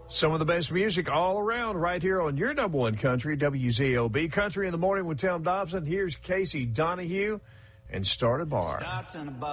Some of the best music all around right here on your number one country, WZOB. Country in the Morning with Tim Dobson. Here's Casey Donahue and Start a Bar.